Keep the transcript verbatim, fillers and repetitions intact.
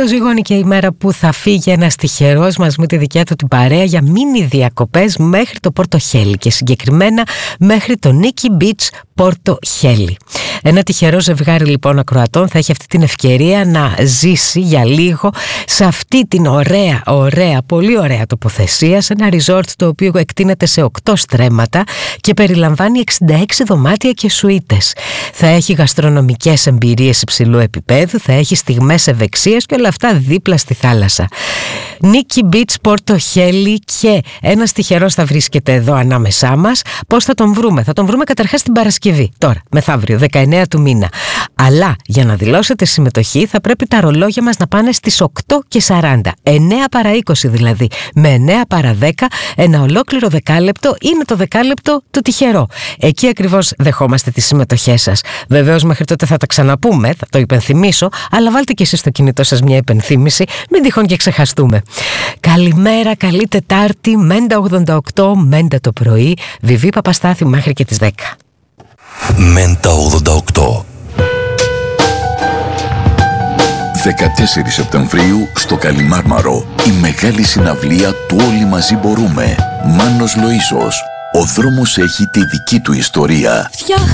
Πρωτοζυγώνει και η μέρα που θα φύγει ένας τυχερός μας με τη δικιά του την παρέα για μίνι διακοπές μέχρι το Πόρτο Χέλι και συγκεκριμένα μέχρι το Νίκι Beach Πόρτο Χέλι. Ένα τυχερό ζευγάρι λοιπόν ακροατών θα έχει αυτή την ευκαιρία να ζήσει για λίγο σε αυτή την ωραία, ωραία, πολύ ωραία τοποθεσία, σε ένα resort το οποίο εκτείνεται σε οκτώ στρέμματα και περιλαμβάνει εξήντα έξι δωμάτια και σουίτες. Θα έχει γαστρονομικές εμπειρίες υψηλού επίπεδου, θα έχει στιγμές ευεξίας και όλα αυτά δίπλα στη θάλασσα. Νίκι Beach Πόρτο Χέλι και ένας τυχερός θα βρίσκεται εδώ ανάμεσά μας. Πώς θα τον βρούμε? Θα τον βρούμε καταρχάς την Παρασκευή, τώρα, μεθαύριο, δεκαεννέα του μήνα. Αλλά για να δηλώσετε συμμετοχή θα πρέπει τα ρολόγια μας να πάνε στις οκτώ και σαράντα, εννέα παρά είκοσι δηλαδή, με εννέα παρά δέκα, ένα ολόκληρο δεκάλεπτο είναι το δεκάλεπτο του τυχερό. Εκεί ακριβώς δεχόμαστε τις συμμετοχές σας. Βεβαίως μέχρι τότε θα τα ξαναπούμε, θα το υπενθυμίσω, αλλά βάλτε και εσείς στο κινητό σας μια υπενθύμηση, μην τυχόν και ξεχαστούμε. Καλημέρα, καλή Τετάρτη, Μέντα ογδόντα οκτώ, Μέντα το πρωί, Βιβί Παπαστάθη μέχρι και τις δέκα. Μέντα ογδόντα οκτώ. δεκατέσσερις Σεπτεμβρίου στο Καλιμάρμαρο, η μεγάλη συναυλία του Όλοι Μαζί Μπορούμε. Μάνος Λοΐσος. Ο δρόμος έχει τη δική του ιστορία.